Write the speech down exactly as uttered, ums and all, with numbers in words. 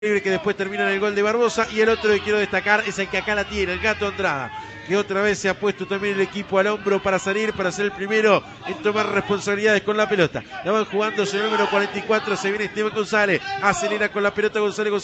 que después termina en el gol de Barbosa, y el otro que quiero destacar es el que acá la tiene, el Gato Andrada, que otra vez se ha puesto también el equipo al hombro para salir, para ser el primero en tomar responsabilidades con la pelota. La van jugando, el número cuarenta y cuatro, se viene Esteban González, acelera con la pelota González González.